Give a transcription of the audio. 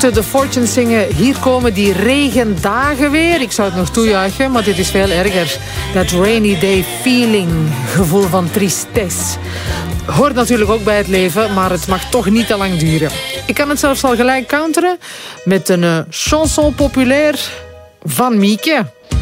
Achter de Fortunes zingen, hier komen die regendagen weer. Ik zou het nog toejuichen, maar dit is veel erger. Dat rainy day feeling, gevoel van tristesse. Hoort natuurlijk ook bij het leven, maar het mag toch niet te lang duren. Ik kan het zelfs al gelijk counteren met een chanson populaire van Mieke.